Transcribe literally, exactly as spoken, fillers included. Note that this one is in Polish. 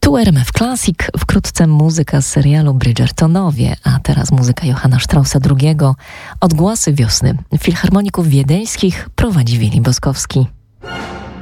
Tu R M F Classic, wkrótce muzyka z serialu Bridgertonowie, a teraz muzyka Johanna Straussa drugiego. Odgłosy wiosny Filharmoników Wiedeńskich prowadzi Willi Boskowski.